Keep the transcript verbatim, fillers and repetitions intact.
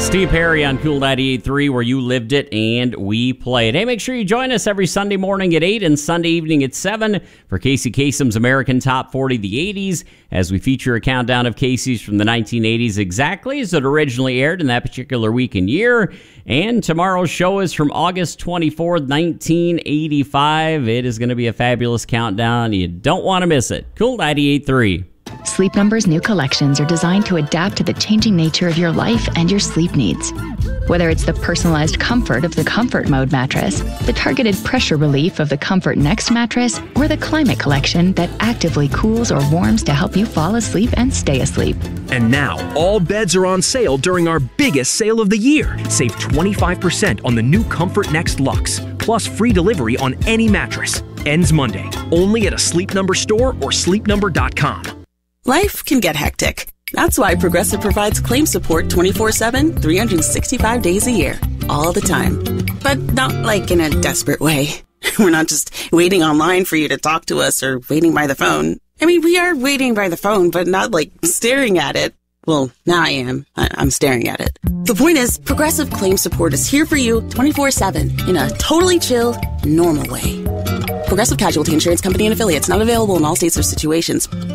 Steve Perry on Cool ninety-eight point three, where you lived it and we play it. Hey, make sure you join us every Sunday morning at eight and Sunday evening at seven for Casey Kasem's American Top forty, the eighties, as we feature a countdown of Casey's from the nineteen eighties exactly as it originally aired in that particular week and year. And tomorrow's show is from August twenty-fourth, nineteen eighty-five. It is going to be a fabulous countdown. You don't want to miss it. Cool ninety-eight point three. Sleep Number's new collections are designed to adapt to the changing nature of your life and your sleep needs. Whether it's the personalized comfort of the Comfort Mode mattress, the targeted pressure relief of the Comfort Next mattress, or the Climate Collection that actively cools or warms to help you fall asleep and stay asleep. And now, all beds are on sale during our biggest sale of the year. Save twenty-five percent on the new Comfort Next Luxe, plus free delivery on any mattress. Ends Monday, only at a Sleep Number store or sleep number dot com. Life can get hectic. That's why Progressive provides claim support twenty-four seven, three hundred sixty-five days a year, all the time. But not like in a desperate way. We're not just waiting online for you to talk to us or waiting by the phone. I mean, we are waiting by the phone, but not like staring at it. Well, now I am. I- I'm staring at it. The point is, Progressive claim support is here for you twenty-four seven in a totally chill, normal way. Progressive Casualty Insurance Company and Affiliates, not available in all states or situations.